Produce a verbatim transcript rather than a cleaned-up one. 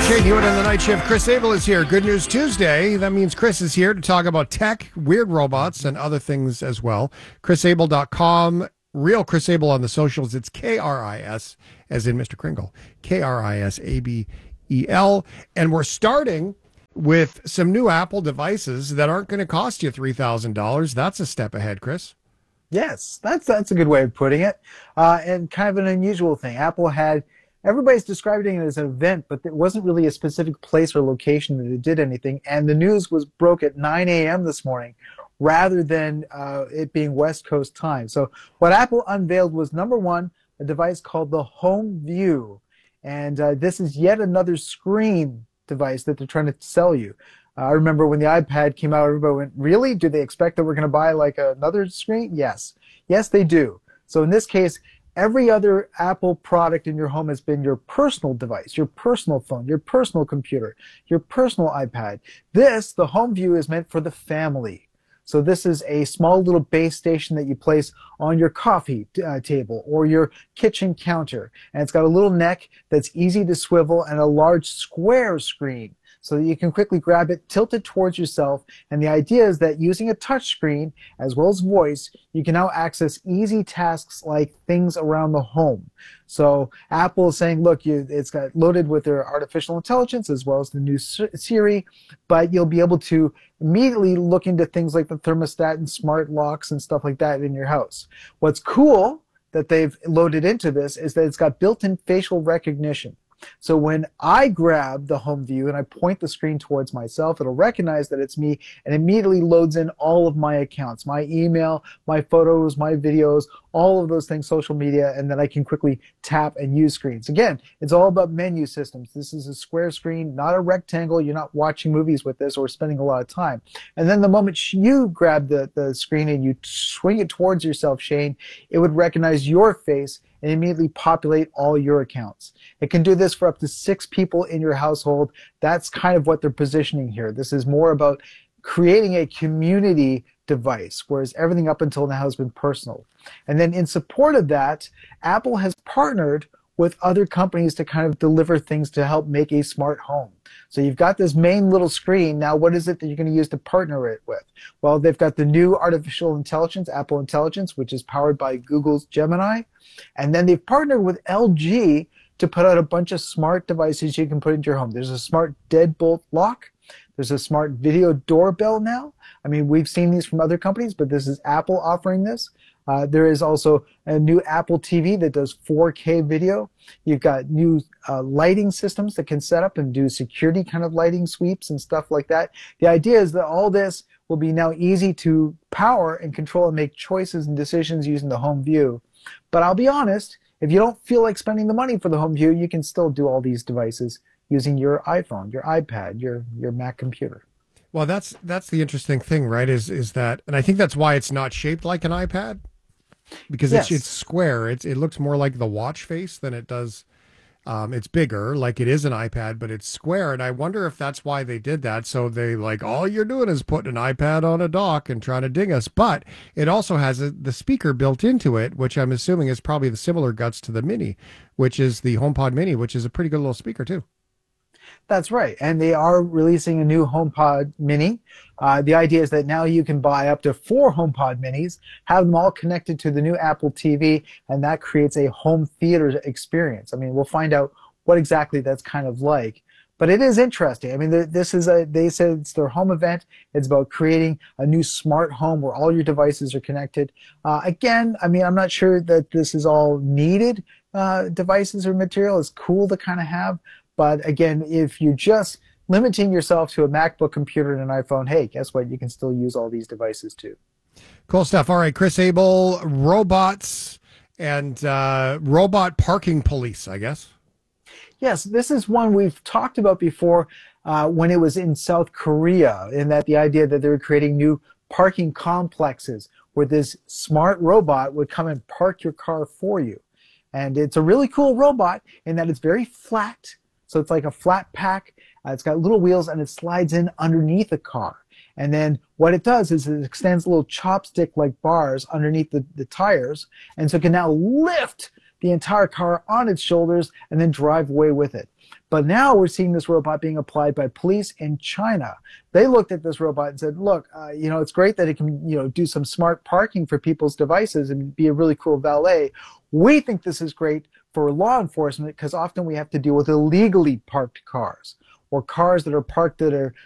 Shane Hewitt on the night shift. Chris Abel is here. Good News Tuesday. That means Chris is here to talk about tech, weird robots, and other things as well. chris abel dot com. Real Chris Abel on the socials. It's K R I S, as in Mister Kringle. K R I S A B E L. And we're starting with some new Apple devices that aren't going to cost you three thousand dollars. That's a step ahead, Chris. Yes, that's that's a good way of putting it. Uh, and kind of an unusual thing. Apple had, everybody's describing it as an event, but it wasn't really a specific place or location that it did anything. And the news was broke at nine a.m. this morning, rather than uh, it being West Coast time. So what Apple unveiled was, number one, a device called the Home View. And uh, this is yet another screen device that they're trying to sell you. Uh, I remember when the iPad came out, everybody went, really? Do they expect that we're going to buy like another screen? Yes. Yes, they do. So in this case, every other Apple product in your home has been your personal device, your personal phone, your personal computer, your personal iPad. This, the Home View, is meant for the family. So this is a small little base station that you place on your coffee uh, table or your kitchen counter. And it's got a little neck that's easy to swivel and a large square screen so that you can quickly grab it, tilt it towards yourself. And the idea is that using a touch screen as well as voice, you can now access easy tasks like things around the home. So Apple is saying, look, you, it's got loaded with their artificial intelligence as well as the new Siri, but you'll be able to immediately look into things like the thermostat and smart locks and stuff like that in your house. What's cool that they've loaded into this is that it's got built-in facial recognition. So when I grab the Home View and I point the screen towards myself, it'll recognize that it's me and immediately loads in all of my accounts, my email, my photos, my videos, all of those things, social media, and then I can quickly tap and use screens. Again, it's all about menu systems. This is a square screen, not a rectangle. You're not watching movies with this or spending a lot of time. And then the moment you grab the, the screen and you swing it towards yourself, Shane, it would recognize your face and immediately populate all your accounts. It can do this for up to six people in your household. That's kind of what they're positioning here. This is more about creating a community device, whereas everything up until now has been personal. And then in support of that, Apple has partnered with other companies to kind of deliver things to help make a smart home. So you've got this main little screen. Now, what is it that you're going to use to partner it with? Well, they've got the new artificial intelligence, Apple Intelligence, which is powered by Google's Gemini. And then they've partnered with L G to put out a bunch of smart devices you can put into your home. There's a smart deadbolt lock. There's a smart video doorbell now. I mean, we've seen these from other companies, but this is Apple offering this. Uh, there is also a new Apple T V that does four K video. You've got new uh, lighting systems that can set up and do security kind of lighting sweeps and stuff like that. The idea is that all this will be now easy to power and control and make choices and decisions using the Home View. But I'll be honest, if you don't feel like spending the money for the Home View, you can still do all these devices using your iPhone, your iPad, your your Mac computer. Well, that's that's the interesting thing, right? Is is that, and I think that's why it's not shaped like an iPad, because Yes. it's it's square. It's it looks more like the watch face than it does. Um, it's bigger, like it is an iPad, but it's square. And I wonder if that's why they did that. So they like, all you're doing is putting an iPad on a dock and trying to ding us. But it also has a, the speaker built into it, which I'm assuming is probably the similar guts to the Mini, which is the HomePod Mini, which is a pretty good little speaker too. That's right. And they are releasing a new HomePod Mini. Uh, the idea is that now you can buy up to four HomePod Minis, have them all connected to the new Apple T V, and that creates a home theater experience. I mean, we'll find out what exactly that's kind of like. But it is interesting. I mean, this is a, they said it's their home event. It's about creating a new smart home where all your devices are connected. Uh, again, I mean, I'm not sure that this is all needed uh, devices or material. It's cool to kind of have. But again, if you're just limiting yourself to a MacBook computer and an iPhone, hey, guess what? You can still use all these devices too. Cool stuff. All right, Chris Abel, robots and uh, robot parking police, I guess. Yes, this is one we've talked about before uh, when it was in South Korea, in that the idea that they were creating new parking complexes where this smart robot would come and park your car for you. And it's a really cool robot in that it's very flat. So it's like a flat pack. Uh, it's got little wheels and it slides in underneath the car. And then what it does is it extends little chopstick-like bars underneath the, the tires. And so it can now lift the entire car on its shoulders and then drive away with it. But now we're seeing this robot being applied by police in China. They looked at this robot and said, look, uh, you know, it's great that it can, you know, do some smart parking for people's devices and be a really cool valet. We think this is great for law enforcement because often we have to deal with illegally parked cars or cars that are parked that are